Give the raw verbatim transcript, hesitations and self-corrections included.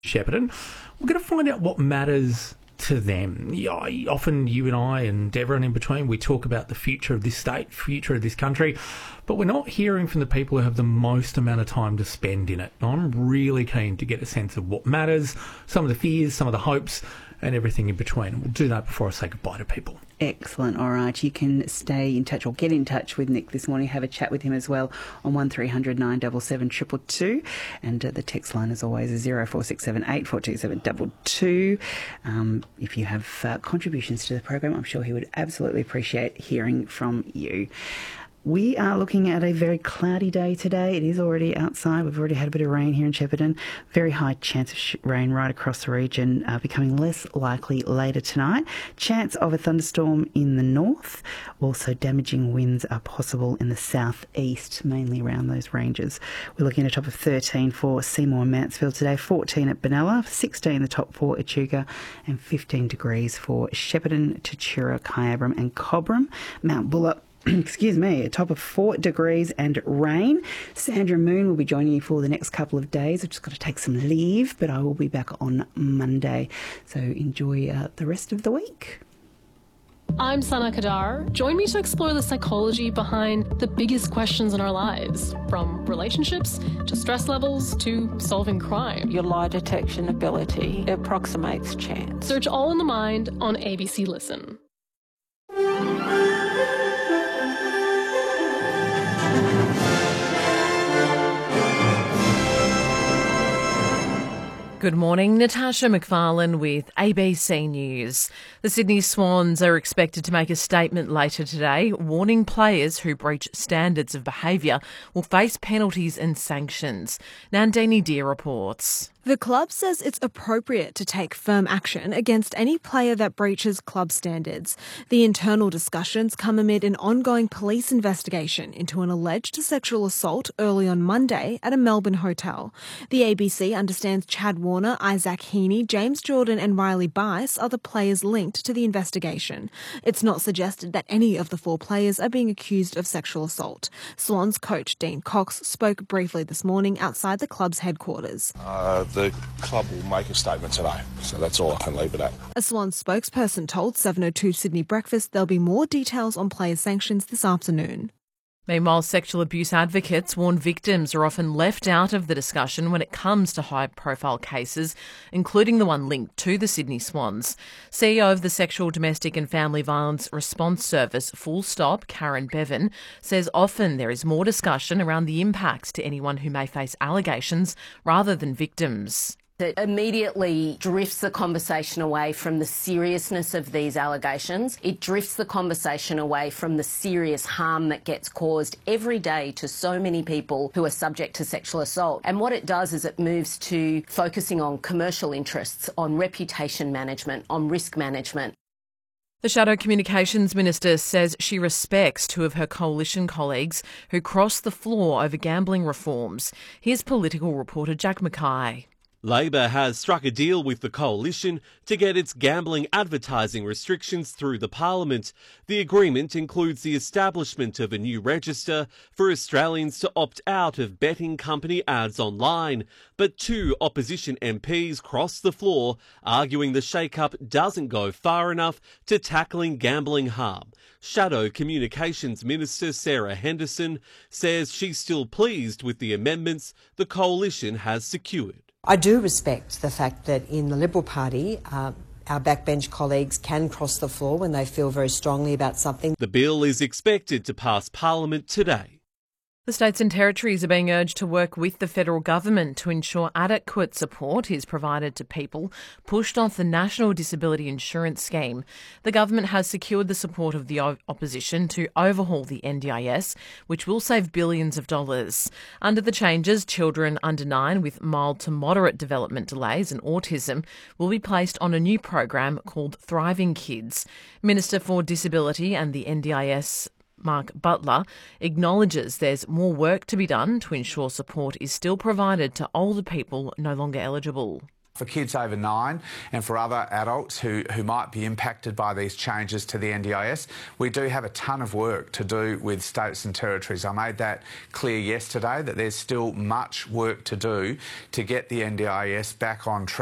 Shepparton. We're going to find out what matters to them. Yeah, often you and I and everyone in between, we talk about the future of this state, future of this country, but we're not hearing from the people who have the most amount of time to spend in it. I'm really keen to get a sense of what matters, some of the fears, some of the hopes, and everything in between. We'll do that before I say goodbye to people. Excellent. All right. You can stay in touch or get in touch with Nick this morning. Have a chat with him as well on one three hundred nine seven seven two two two. And uh, the text line, as always, is zero four six seven eight four two seven two two. Um, if you have uh, contributions to the program, I'm sure he would absolutely appreciate hearing from you. We are looking at a very cloudy day today. It is already outside. We've already had a bit of rain here in Shepparton. Very high chance of sh- rain right across the region, uh, becoming less likely later tonight. Chance of a thunderstorm in the north. Also damaging winds are possible in the southeast, mainly around those ranges. We're looking at a top of thirteen for Seymour and Mansfield today, fourteen at Benalla, sixteen the top for Echuca, and fifteen degrees for Shepparton, Tatura, Kyabram and Cobram. Mount Buller, excuse me, a top of four degrees and rain. Sandra Moon will be joining you for the next couple of days. I've just got to take some leave, but I will be back on Monday. So enjoy uh, the rest of the week. I'm Sana Kadar. Join me to explore the psychology behind the biggest questions in our lives, from relationships to stress levels to solving crime. Your lie detection ability approximates chance. Search All in the Mind on A B C Listen. Good morning, Natasha McFarlane with A B C News. The Sydney Swans are expected to make a statement later today, warning players who breach standards of behaviour will face penalties and sanctions. Nandini Deer reports. The club says it's appropriate to take firm action against any player that breaches club standards. The internal discussions come amid an ongoing police investigation into an alleged sexual assault early on Monday at a Melbourne hotel. The A B C understands Chad Warner, Isaac Heaney, James Jordan and Riley Bice are the players linked to the investigation. It's not suggested that any of the four players are being accused of sexual assault. Swans coach Dean Cox spoke briefly this morning outside the club's headquarters. Uh, The club will make a statement today, so that's all I can leave it at. A Swans spokesperson told seven oh two Sydney Breakfast there'll be more details on player sanctions this afternoon. Meanwhile, sexual abuse advocates warn victims are often left out of the discussion when it comes to high-profile cases, including the one linked to the Sydney Swans. C E O of the Sexual, Domestic and Family Violence Response Service, Full Stop, Karen Bevan, says often there is more discussion around the impacts to anyone who may face allegations rather than victims. It immediately drifts the conversation away from the seriousness of these allegations. It drifts the conversation away from the serious harm that gets caused every day to so many people who are subject to sexual assault. And what it does is it moves to focusing on commercial interests, on reputation management, on risk management. The Shadow Communications Minister says she respects two of her coalition colleagues who crossed the floor over gambling reforms. Here's political reporter Jack Mackay. Labor has struck a deal with the coalition to get its gambling advertising restrictions through the parliament. The agreement includes the establishment of a new register for Australians to opt out of betting company ads online. But two opposition M Ps crossed the floor, arguing the shake-up doesn't go far enough to tackling gambling harm. Shadow Communications Minister Sarah Henderson says she's still pleased with the amendments the coalition has secured. I do respect the fact that in the Liberal Party, uh, our backbench colleagues can cross the floor when they feel very strongly about something. The bill is expected to pass Parliament today. The states and territories are being urged to work with the federal government to ensure adequate support is provided to people pushed off the National Disability Insurance Scheme. The government has secured the support of the opposition to overhaul the N D I S, which will save billions of dollars. Under the changes, children under nine with mild to moderate development delays and autism will be placed on a new program called Thriving Kids. Minister for Disability and the N D I S Mark Butler acknowledges there's more work to be done to ensure support is still provided to older people no longer eligible. For kids over nine and for other adults who, who might be impacted by these changes to the N D I S, we do have a ton of work to do with states and territories. I made that clear yesterday that there's still much work to do to get the N D I S back on track.